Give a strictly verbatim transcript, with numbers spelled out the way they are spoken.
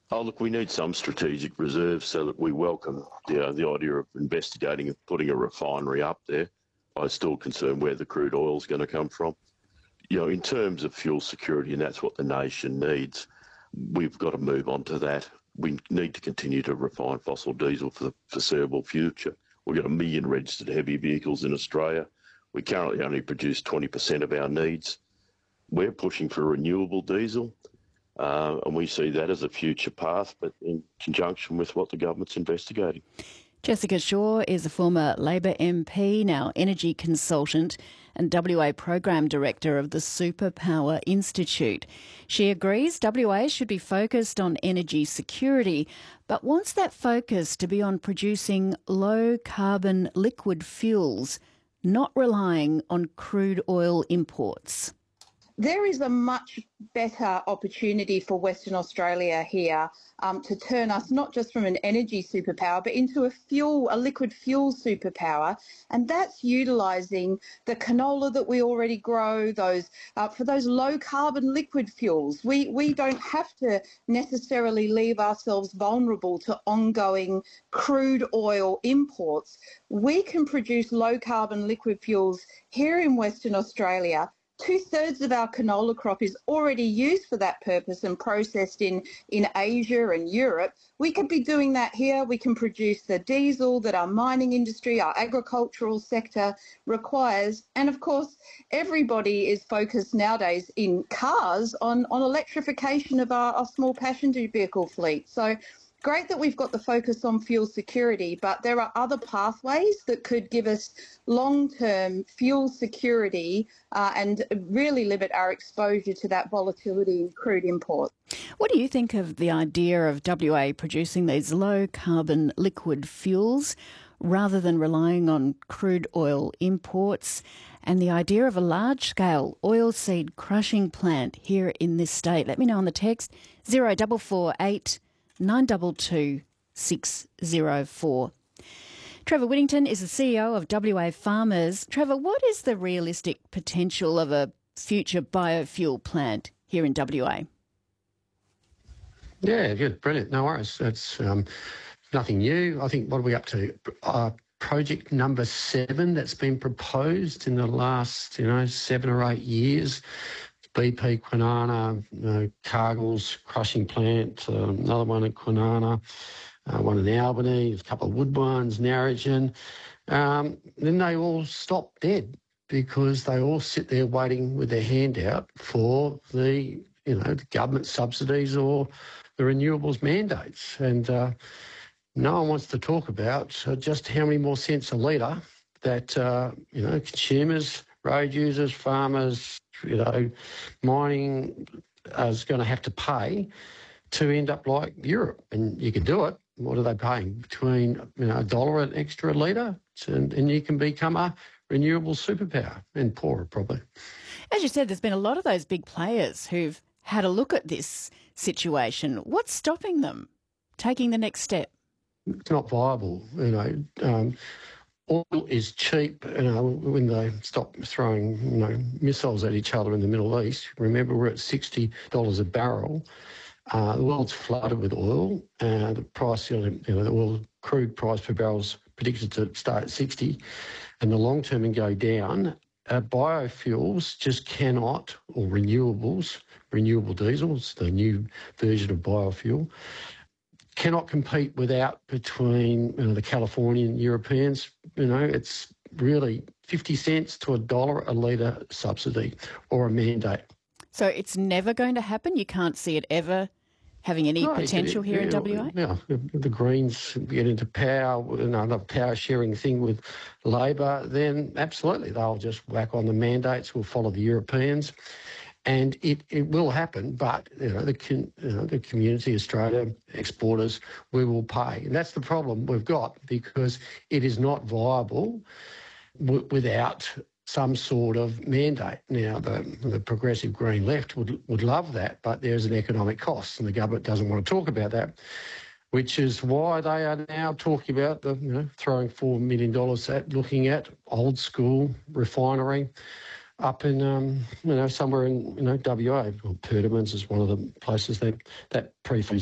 Oh, look, we need some strategic reserves so that we welcome you know, the idea of investigating and putting a refinery up there. I'm still concerned where the crude oil is going to come from. You know, in terms of fuel security, and that's what the nation needs, we've got to move on to that. We need to continue to refine fossil diesel for the foreseeable future. We've got a million registered heavy vehicles in Australia. We currently only produce twenty percent of our needs. We're pushing for renewable diesel. Uh, and we see that as a future path, but in conjunction with what the government's investigating. Jessica Shaw is a former Labor M P, now energy consultant and W A Program Director of the Superpower Institute. She agrees W A should be focused on energy security, but wants that focus to be on producing low-carbon liquid fuels, not relying on crude oil imports. There is a much better opportunity for Western Australia here um, to turn us not just from an energy superpower, but into a fuel, a liquid fuel superpower. And that's utilising the canola that we already grow, those uh, for those low carbon liquid fuels. We, we don't have to necessarily leave ourselves vulnerable to ongoing crude oil imports. We can produce low carbon liquid fuels here in Western Australia. Two-thirds of our canola crop is already used for that purpose and processed in, in Asia and Europe. We could be doing that here. We can produce the diesel that our mining industry, our agricultural sector requires. And of course, everybody is focused nowadays in cars on, on electrification of our, our small passenger vehicle fleet. So great that we've got the focus on fuel security, but there are other pathways that could give us long-term fuel security uh, and really limit our exposure to that volatility in crude imports. What do you think of the idea of W A producing these low-carbon liquid fuels rather than relying on crude oil imports, and the idea of a large-scale oilseed crushing plant here in this state? Let me know on the text zero four four eight nine two two six zero four. Trevor Whittington is the C E O of W A Farmers. Trevor, what is the realistic potential of a future biofuel plant here in W A? Yeah, good, brilliant. No worries. That's um, nothing new. I think, what are we up to? Uh, project number seven that's been proposed in the last, you know, seven or eight years. B P Kwinana, you know, Cargill's crushing plant, uh, another one at Kwinana, uh, one in Albany, a couple of wood ones, Narrogin. Um, then they all stop dead because they all sit there waiting with their hand out for the, you know, the government subsidies or the renewables mandates. And uh, no one wants to talk about uh, just how many more cents a litre that, uh, you know, consumers, road users, farmers, you know, mining is going to have to pay to end up like Europe. And you can do it. What are they paying? Between, you know, a dollar an extra litre, and, and you can become a renewable superpower, and poorer probably. As you said, there's been a lot of those big players who've had a look at this situation. What's stopping them taking the next step? It's not viable, you know. Um, Oil is cheap, you know, when they stop throwing, you know, missiles at each other in the Middle East. Remember, we're at sixty dollars a barrel. Uh, the world's flooded with oil. Uh, the price, you know, the oil crude price per barrel is predicted to start at sixty, and the long term and go down. Uh, biofuels just cannot, or renewables, renewable diesels, the new version of biofuel, cannot compete without between, you know, the Californian Europeans. You know, it's really fifty cents to a dollar a litre subsidy or a mandate. So it's never going to happen? You can't see it ever having any no, potential it, here yeah, in W A? Yeah, the Greens get into power, you know, the power sharing thing with Labor, then absolutely they'll just whack on the mandates, we'll follow the Europeans. And it, it will happen, but you know, the you know, the community, Australia, exporters, we will pay. And that's the problem we've got, because it is not viable w- without some sort of mandate. Now, the, the progressive Green left would, would love that, but there's an economic cost, and the government doesn't want to talk about that, which is why they are now talking about the, you know, throwing four million dollars at looking at old school refinery up in, um, you know, somewhere in, you know, W A. Well, Perdaman's is one of the places that, that pre